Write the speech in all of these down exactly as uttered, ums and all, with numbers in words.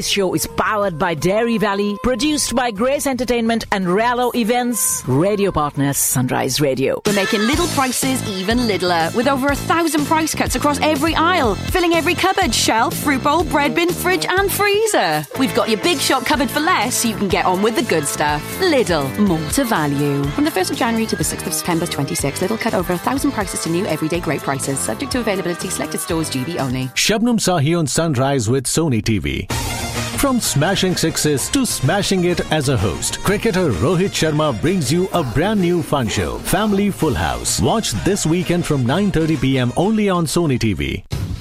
Today's show is powered by Dairy Valley, produced by Grace Entertainment and Rallo Events. Radio partners Sunrise Radio. We're making little prices even littler, with over a thousand price cuts across every aisle, filling every cupboard, shelf, fruit bowl, bread bin, fridge and freezer. We've got your big shop covered for less, so you can get on with the good stuff. Lidl, more to value. From the first of January to the sixth of September twenty-six, Lidl cut over a thousand prices to new everyday great prices, subject to availability, selected stores, G B only. Shabnam Sahi on Sunrise with Sony T V. From smashing sixes to smashing it as a host, cricketer Rohit Sharma brings you a brand new fun show, Family Full House. Watch this weekend from nine thirty p.m. only on Sony T V.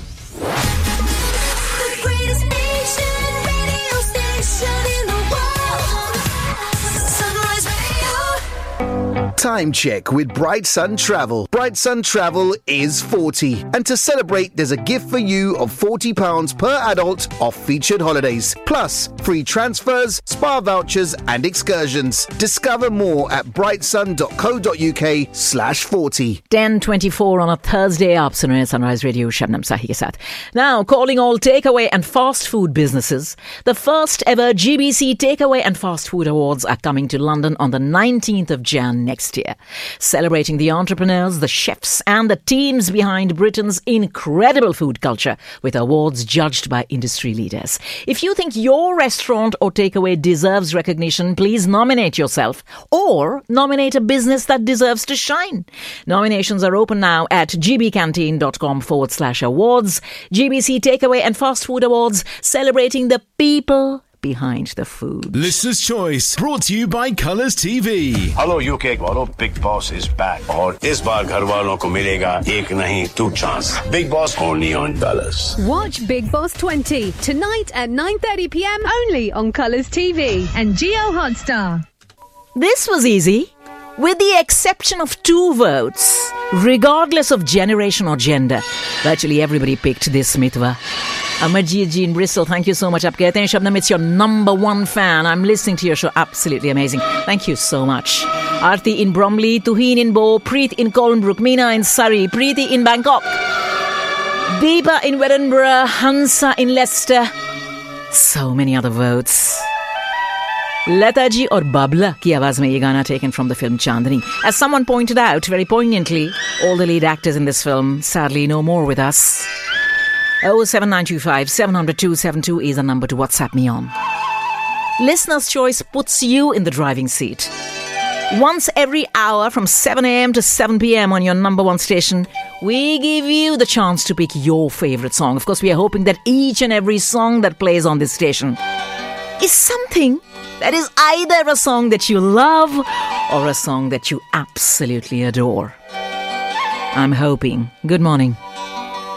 Time check with Bright Sun Travel. Bright Sun Travel is forty. And to celebrate, there's a gift for you of forty pounds per adult off featured holidays. Plus, free transfers, spa vouchers and excursions. Discover more at brightsun.co.uk slash 40. ten twenty-four on a Thursday आप सुन रहे हैं Sunrise Radio Shabnam Sahi के साथ. Now, calling all takeaway and fast food businesses. The first ever G B C Takeaway and Fast Food Awards are coming to London on the nineteenth of January next year, celebrating the entrepreneurs, the chefs and the teams behind Britain's incredible food culture with awards judged by industry leaders. If you think your restaurant or takeaway deserves recognition, please nominate yourself or nominate a business that deserves to shine. Nominations are open now at gbcanteen.com forward slash awards. G B C Takeaway and Fast Food Awards, celebrating the people behind the food. Listener's Choice, brought to you by Colours T V. Hello U K वालों, Big Boss is back. और इस बार घर वालों को मिलेगा एक नहीं two chance. Big Boss only on Colours. Watch Big Boss twenty tonight at nine thirty p.m. only on Colours T V and Geo Hotstar. This was easy. With the exception of two votes, regardless of generation or gender, virtually everybody picked this mitwa. Amarjeet ji in Bristol, thank you so much. Aap kehte hain Shabnam, it's your number one fan. I'm listening to your show. Absolutely amazing. Thank you so much. Aarti in Bromley, Tuheen in Bow, Preet in Colnbrook, Meena in Surrey, Preeti in Bangkok, Deepa in Edinburgh, Hansa in Leicester. So many other votes. Lata ji or Babla ki awaaz mein ye gana taken from the film Chandni. As someone pointed out very poignantly, all the lead actors in this film sadly no more with us. oh seven nine two five seven zero zero two seven two is a number to WhatsApp me on. Listener's Choice puts you in the driving seat. Once every hour from seven a.m. to seven p.m. on your number one station, we give you the chance to pick your favourite song. Of course, we are hoping that each and every song that plays on this station is something that is either a song that you love or a song that you absolutely adore. I'm hoping. Good morning.